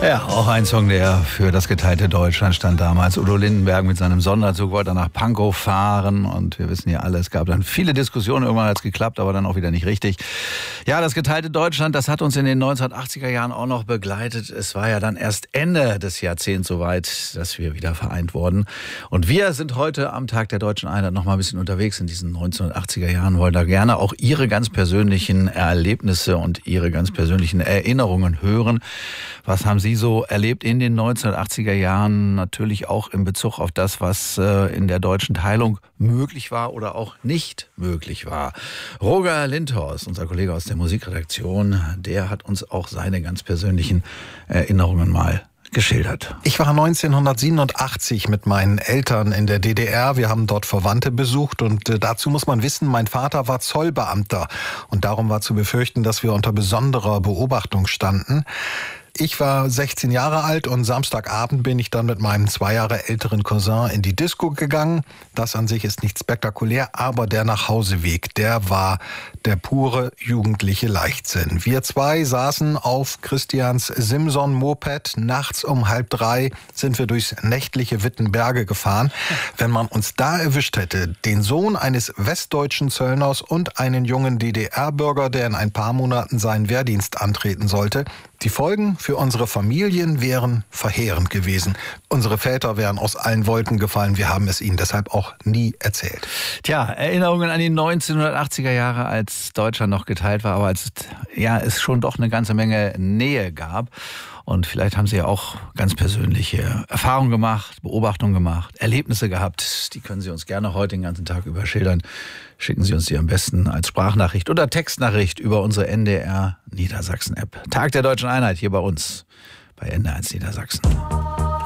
Ja, auch ein Song, der für das geteilte Deutschland stand damals. Udo Lindenberg mit seinem Sonderzug wollte nach Pankow fahren und wir wissen ja alle, es gab dann viele Diskussionen, irgendwann hat es geklappt, aber dann auch wieder nicht richtig. Ja, das geteilte Deutschland, das hat uns in den 1980er Jahren auch noch begleitet. Es war ja dann erst Ende des Jahrzehnts soweit, dass wir wieder vereint wurden. Und wir sind heute am Tag der Deutschen Einheit noch mal ein bisschen unterwegs in diesen 1980er Jahren, wollen da gerne auch Ihre ganz persönlichen Erlebnisse und Ihre ganz persönlichen Erinnerungen hören. Was haben Sie so erlebt in den 1980er Jahren? Natürlich auch in Bezug auf das, was in der deutschen Teilung möglich war oder auch nicht möglich war. Roger Lindhorst, unser Kollege aus der Musikredaktion, der hat uns auch seine ganz persönlichen Erinnerungen mal geschildert. Ich war 1987 mit meinen Eltern in der DDR. Wir haben dort Verwandte besucht und dazu muss man wissen, mein Vater war Zollbeamter und darum war zu befürchten, dass wir unter besonderer Beobachtung standen. Ich war 16 Jahre alt und Samstagabend bin ich dann mit meinem 2 Jahre älteren Cousin in die Disco gegangen. Das an sich ist nicht spektakulär, aber der Nachhauseweg, der war der pure jugendliche Leichtsinn. Wir zwei saßen auf Christians Simson-Moped. Nachts um 2:30 sind wir durchs nächtliche Wittenberge gefahren. Wenn man uns da erwischt hätte, den Sohn eines westdeutschen Zöllners und einen jungen DDR-Bürger, der in ein paar Monaten seinen Wehrdienst antreten sollte, die Folgen für unsere Familien wären verheerend gewesen. Unsere Väter wären aus allen Wolken gefallen. Wir haben es ihnen deshalb auch nie erzählt. Tja, Erinnerungen an die 1980er Jahre, als Deutschland noch geteilt war, aber als es schon doch eine ganze Menge Nähe gab. Und vielleicht haben Sie ja auch ganz persönliche Erfahrungen gemacht, Beobachtungen gemacht, Erlebnisse gehabt. Die können Sie uns gerne heute den ganzen Tag über schildern. Schicken Sie uns die am besten als Sprachnachricht oder Textnachricht über unsere NDR Niedersachsen-App. Tag der Deutschen Einheit hier bei uns bei NDR1 Niedersachsen.